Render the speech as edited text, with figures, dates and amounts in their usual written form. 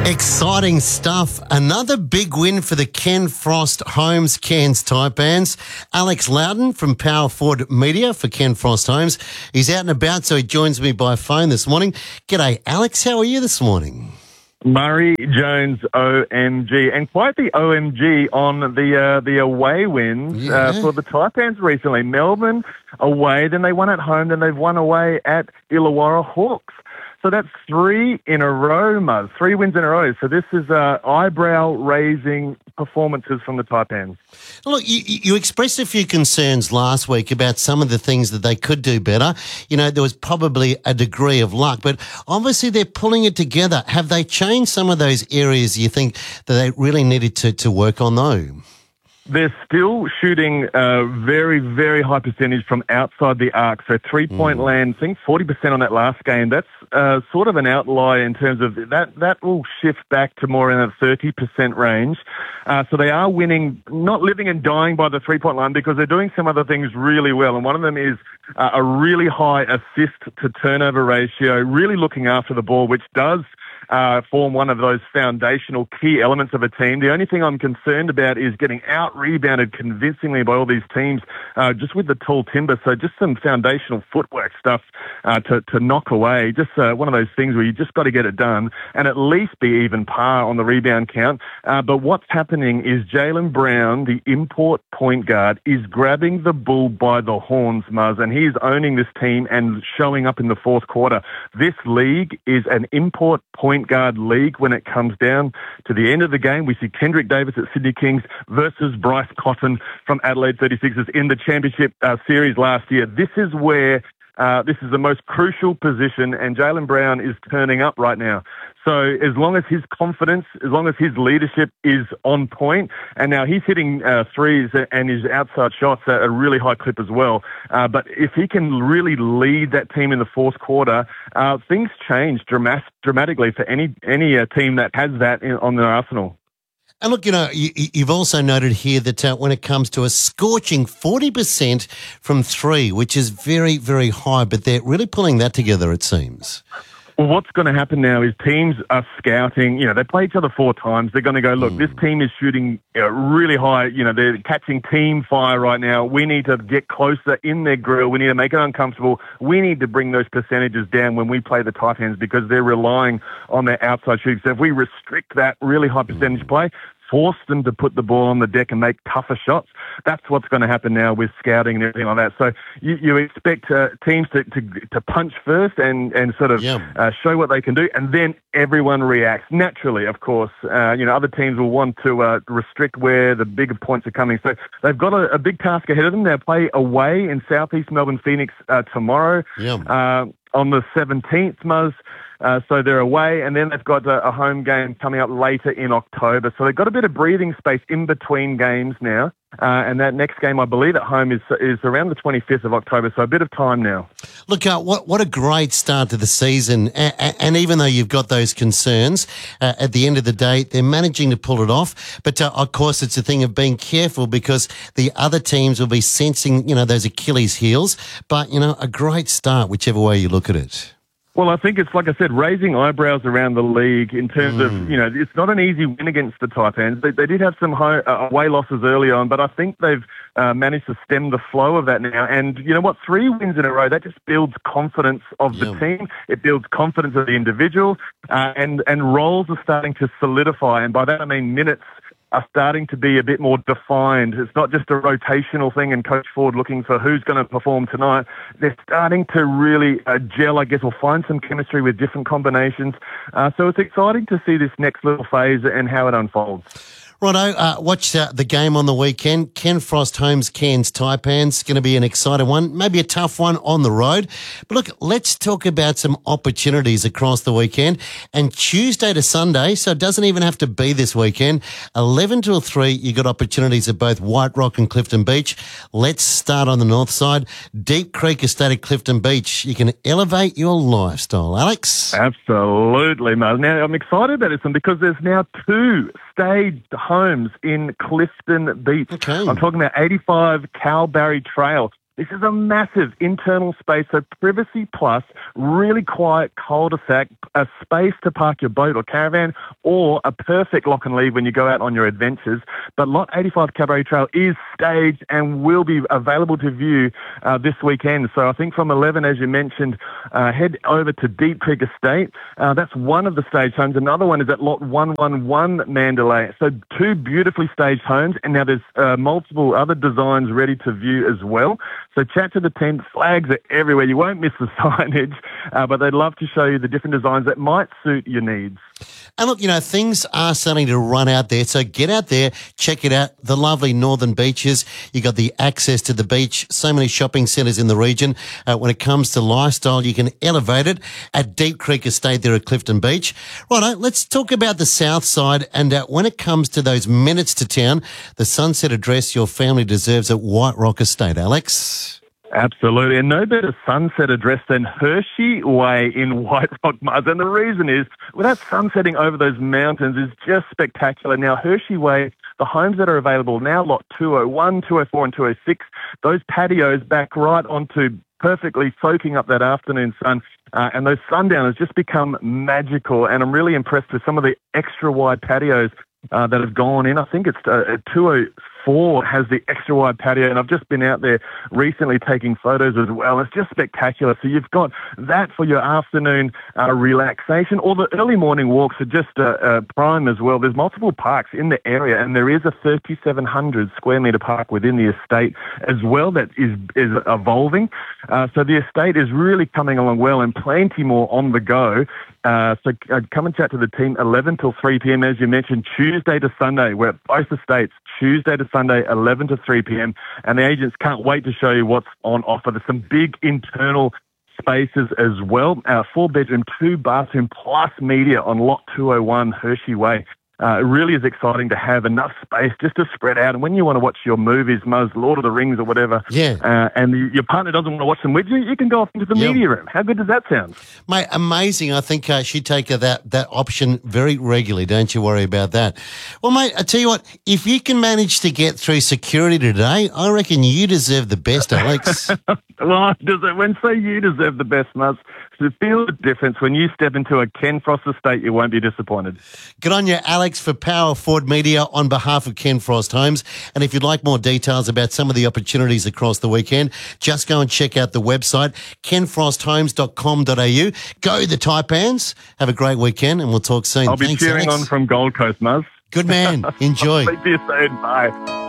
Exciting stuff. Another big win for the Ken Frost Homes Cairns Taipans. Alex Loudon from Power Forward Media for Ken Frost Homes. He's out and about, so he joins me by phone this morning. G'day, Alex. How are you this morning? Murray Jones OMG, and quite the OMG on the away wins for the Taipans recently. Melbourne away, then they won at home, then they've won away at Illawarra Hawks. So that's 3 in a row, Muzz. 3 wins in a row. So this is eyebrow-raising performances from the Taipans. Look, you expressed a few concerns last week about some of the things that they could do better. You know, there was probably a degree of luck, but obviously they're pulling it together. Have they changed some of those areas you think that they really needed to work on, though? They're still shooting a very, very high percentage from outside the arc. So three-point land, I think 40% on that last game. That's sort of an outlier in terms of that will shift back to more in a 30% range. So they are winning, not living and dying by the three-point line because they're doing some other things really well. And one of them is a really high assist-to-turnover ratio, really looking after the ball, which does form one of those foundational key elements of a team. The only thing I'm concerned about is getting out-rebounded convincingly by all these teams just with the tall timber. So just some foundational footwork stuff to knock away. Just one of those things where you just got to get it done and at least be even par on the rebound count. But what's happening is Jaylen Brown, the import point guard, is grabbing the bull by the horns, Muzz, and he's owning this team and showing up in the fourth quarter. This league is an import point guard league when it comes down to the end of the game. We see Kendrick Davis at Sydney Kings versus Bryce Cotton from Adelaide 36ers in the championship series last year. This is where this is the most crucial position, and Jaylen Brown is turning up right now. So as long as his confidence, as long as his leadership is on point, and now he's hitting threes and his outside shots at a really high clip as well. But if he can really lead that team in the fourth quarter, things change dramatically for any team that has that on their arsenal. And look, you know, you've also noted here that when it comes to a scorching 40% from 3, which is very, very high, but they're really pulling that together, it seems. Well, what's going to happen now is teams are scouting. You know, they play each other 4 times. They're going to go, look, this team is shooting really high. You know, they're catching team fire right now. We need to get closer in their grill. We need to make it uncomfortable. We need to bring those percentages down when we play the Taipans because they're relying on their outside shooting. So if we restrict that really high percentage play, force them to put the ball on the deck and make tougher shots. That's what's going to happen now with scouting and everything like that. So you expect teams to punch first and sort of show what they can do, and then everyone reacts. Naturally, of course, other teams will want to restrict where the bigger points are coming. So they've got a big task ahead of them. They'll play away in Southeast Melbourne Phoenix tomorrow on the 17th, Muzz. So they're away, and then they've got a home game coming up later in October. So they've got a bit of breathing space in between games now. And that next game, I believe, at home is around the 25th of October, so a bit of time now. Look, what a great start to the season. And even though you've got those concerns, at the end of the day, they're managing to pull it off. But, of course, it's a thing of being careful because the other teams will be sensing, those Achilles heels. But, a great start, whichever way you look at it. Well, I think it's, like I said, raising eyebrows around the league in terms of, it's not an easy win against the Taipans. They did have some away losses early on, but I think they've managed to stem the flow of that now. And you know what? 3 wins in a row, that just builds confidence of the team. It builds confidence of the individual, and roles are starting to solidify. And by that I mean minutes are starting to be a bit more defined. It's not just a rotational thing and Coach Ford looking for who's going to perform tonight. They're starting to really gel, I guess, or find some chemistry with different combinations. So it's exciting to see this next little phase and how it unfolds. Righto, watch the game on the weekend. Ken Frost Homes Cairns Taipans. Going to be an exciting one, maybe a tough one on the road. But look, let's talk about some opportunities across the weekend. And Tuesday to Sunday, so it doesn't even have to be this weekend, 11 till 3, you got opportunities at both White Rock and Clifton Beach. Let's start on the north side. Deep Creek Estate at Clifton Beach. You can elevate your lifestyle. Alex? Absolutely, mate. Now, I'm excited about this one because there's now 2 staged homes in Clifton Beach. Okay. I'm talking about 85 Calbarry Trail. This is a massive internal space, so privacy plus, really quiet cul-de-sac, a space to park your boat or caravan, or a perfect lock and leave when you go out on your adventures. But Lot 85 Cabaret Trail is staged and will be available to view this weekend. So I think from 11, as you mentioned, head over to Deep Creek Estate. That's one of the staged homes. Another one is at Lot 111 Mandalay. So two beautifully staged homes, and now there's multiple other designs ready to view as well. So chat to the team. Flags are everywhere. You won't miss the signage, but they'd love to show you the different designs that might suit your needs. And look, things are starting to run out there. So get out there, check it out. The lovely northern beaches. You got the access to the beach. So many shopping centres in the region. When it comes to lifestyle, you can elevate it at Deep Creek Estate there at Clifton Beach. Righto, let's talk about the south side. And when it comes to those minutes to town, the sunset address your family deserves at White Rock Estate. Alex? Absolutely, and no better sunset address than Hershey Way in White Rock, Mars. And the reason is, well, that sunsetting over those mountains is just spectacular. Now, Hershey Way, the homes that are available now, Lot 201, 204 and 206, those patios back right onto perfectly soaking up that afternoon sun. And those sundowners just become magical. And I'm really impressed with some of the extra wide patios that have gone in. I think it's 204 has the extra wide patio, and I've just been out there recently taking photos as well. It's just spectacular. So you've got that for your afternoon relaxation, or the early morning walks are just prime as well. There's multiple parks in the area, and there is a 3,700 square metre park within the estate as well that is evolving. So the estate is really coming along well, and plenty more on the go. So come and chat to the team 11 till 3 p.m. As you mentioned, Tuesday to Sunday. We're at both estates, Tuesday to Sunday, 11 to 3 p.m. And the agents can't wait to show you what's on offer. There's some big internal spaces as well. 4-bedroom, 2-bathroom plus media on Lot 201 Hershey Way. It really is exciting to have enough space just to spread out. And when you want to watch your movies, Lord of the Rings or whatever, and your partner doesn't want to watch them with you, you can go off into the media room. How good does that sound? Mate, amazing. I think she'd take that option very regularly. Don't you worry about that. Well, mate, I tell you what, if you can manage to get through security today, I reckon you deserve the best, Alex. Well, you deserve the best, Muzz. So feel the difference when you step into a Ken Frost estate. You won't be disappointed. Good on you, Alex, for Power Forward Media on behalf of Ken Frost Homes. And if you'd like more details about some of the opportunities across the weekend, just go and check out the website, kenfrosthomes.com.au. Go the Taipans. Have a great weekend, and we'll talk soon. I'll be cheering on from Gold Coast, Muzz. Good man. Enjoy. Speak to you soon. Bye.